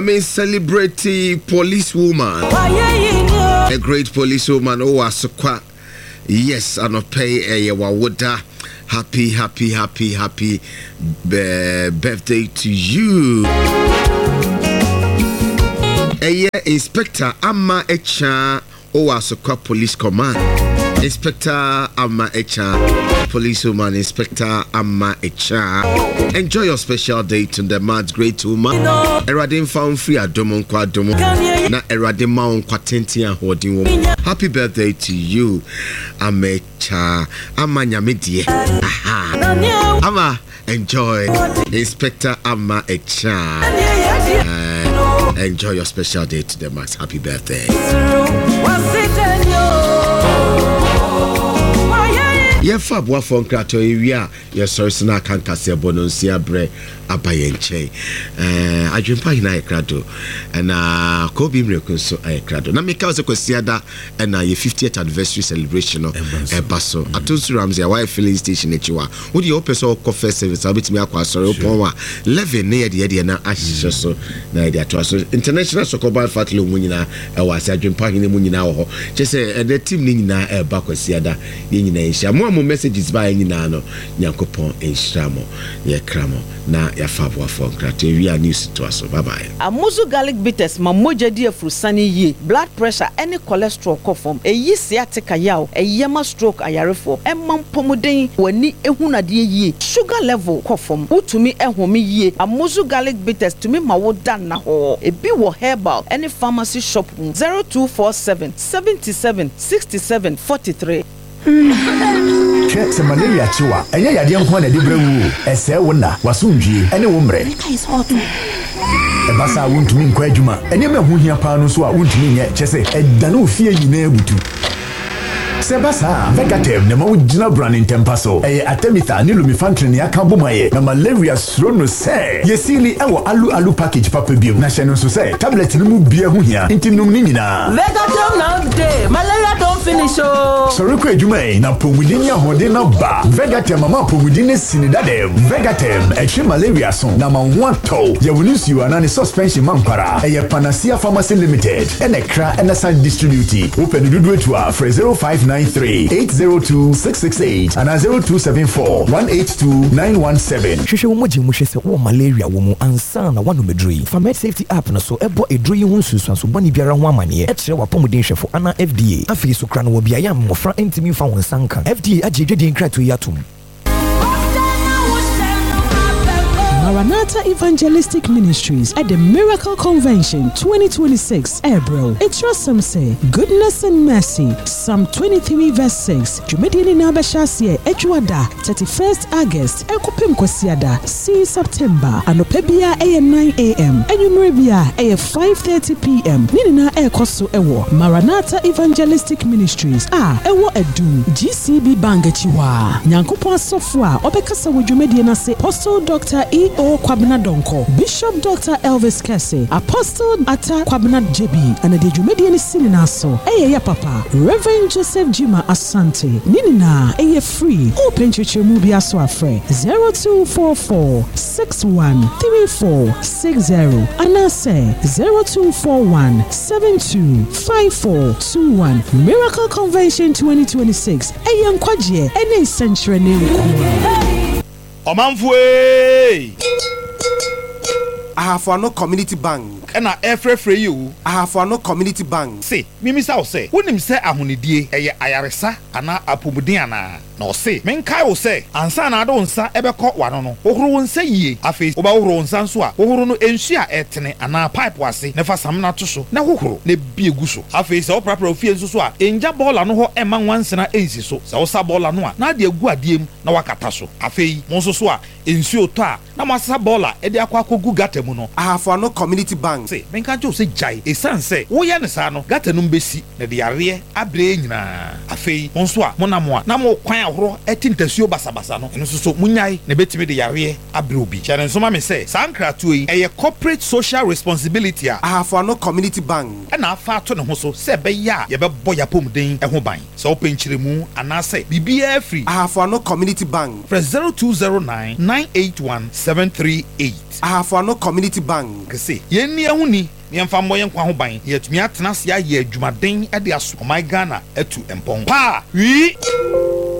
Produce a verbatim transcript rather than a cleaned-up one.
I mean, celebrity policewoman, a great policewoman. Oh, Asukwa. Yes, and I pay a wawoda. Happy, happy, happy, happy b- birthday to you. A Inspector Amma Echa. Oh, Asukwa Police Command. Inspector Amma Echa, policewoman, Inspector Amma Echa. Enjoy your special day to the man's great woman. Eradin found free at Domon Quadomo. Na Eradin Maun Quatenti and Holding Woman. Happy birthday to you, Amma Echa. Amma Nyamidie. Aha. Amma, enjoy. Inspector Amma Echa. Uh, enjoy your special day to the man's happy birthday. Ye fa boa fon krato ewia ye sorry sna kan kase bononsia bre abayenche eh adwempa hina ye krado na ko bi mreku so ye krado na meka so kwasiada na ye fiftieth anniversary celebration no ebaso atonsu ramsey why filling station echiwa wo di opeso ko first service abetimi akwa sorry opon wa eleven ne ye de ye na ahihye so na ye de ato so international soccer ball fatlo munyina e wa se adwempa hina munyina wo ho chese the team ni nyina e ba kwasiada ye nyina ye hia mo messages by nyina no nyankopon enstramo ye kramo na ya favor for krato we are news to us. Bye bye. Amuzu garlic bitters mamoja di afrusani ye blood pressure any cholesterol kofom e yi sciatica yaw e yema stroke ayarefo e mampomuden wani ehuna de ye sugar level kofom utumi ehome ye Amuzu garlic bitters tumi mawoda na ho e bi wo herbal any pharmacy shop zero two four seven seventy-seven sixty-seven forty-three. Che se malaria chiwa enye yade nko na de brewu ese wona wasundwie ene wo mre e basa wontumi nkwa adwuma enye me ho hia pa no so a wontumi nye che se edane ofie nyina ebutu Sebasa, Vegatev, the Mawjina brand in Tempaso, a Atemitha, Nilumifantrin, Yakabumaye, na malaria srono say, Yesili, our alu alu package papa bill, National Society, tablet no beer hunia, intinum nina. Vegatev now day, malaria don't finish. Oh, so request you may na Pomudinia Hodina Ba, Vegatev, Mama Pomudine Sinidade, Vegatev, a chi malaria son, Nama one toe, Yawunus you and any suspension mampara, a Panacea Pharmacy Limited, and a cra and a sign distributed. Open the do to our zero five nine three eight zero two six six eight and zero two seven four one eight two nine one seven. Hwehwe wo moje mu hwese wo malaria wo mu ansa na wano medri. Famed safety app na so ebo edro yi ho nsusuanso bani biara ho amane e kire wa pomuden hwefo ana F D A. Afei so kra no wo bia ya mmofra entimi fa won sanka. F D A agedwede nkrato yatum. Maranatha Evangelistic Ministries at the Miracle Convention twenty twenty-six, April. It's your some say, goodness and mercy. Psalm twenty-three verse six. Jumedini Nabashasye, Echwada, thirty-first August, Ekupim Kwasiada, six September, Anopebia A M nine A M, Enyumribia A F five thirty P M. Nina Ekosu Ewo, Maranatha Evangelistic Ministries, Ah, Ewo Edu, G C B Bangachiwa, Nyankupon Sofwa, Obekasa Wujumedina se, Apostle Doctor E. O. Kwabena Donko, Bishop Doctor Elvis Kese, Apostle Ata Kwabena J B, and the Jumedian Sininaso, Aya Papa, Reverend Joseph Jima Asante, Ninina, Aya Free, Open Church Mubia Swafre, zero two four four six one three four six zero, and I say zero two four one seven two five four two one. Miracle Convention twenty twenty-six, Aya Nkwaje, any century name. Omanfwe Ahafano Community Bank. And I every free you. Ahafano Community Bank. Say, Mimi Sao say, when him say Ahunidie, a Ayaresa, ana Apumudiana. No say, men Kai will say, and son I don't say ever caught one on. Ohru say ye, a face about Ron Sansua, Ohru enshia etene, and our pipe was say, never some not to show. Now who ne be a guso. A face all proper of fears so. In Jabol and ho emang once and a easy so. So Sabola noa, now dear Guadim, no Wakataso. A fay, Monsosua, in Suota, Namasa Bola, Ediaquaco Gugatamuno. Ahafano Community Bank. Say, men can't you say Jai, a son say, O Yanesano, Gatanum Bessi, the area, a brain na. A fay, Monsua, Monamua, Namo Quia. ahoro etintasuo basabasa no eno so munyai na betimi de yare abre obi kyane nso ma me say sankratuo yi eye corporate social responsibility a Ahafo Community Bank na afa to ne ho so se be ya ye be bo ya pomden e ho ban se openchiremu anase bibia free Ahafo Community Bank press zero two zero nine nine eight one seven three eight Ahafo Community Bank kese yenni ehuni ne mfa mo yenkwa ho ban yetumi atena se ya ye adwumaden e de aso my Ghana etu empon pa wi